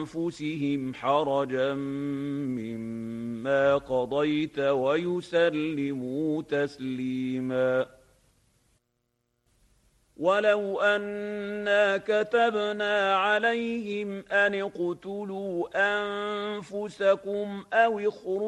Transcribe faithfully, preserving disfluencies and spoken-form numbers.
أنفسهم حرجا مما قضيت ويسلموا تسليما. ولو أنا كتبنا عليهم أن اقتلوا أنفسكم أو اخرجوا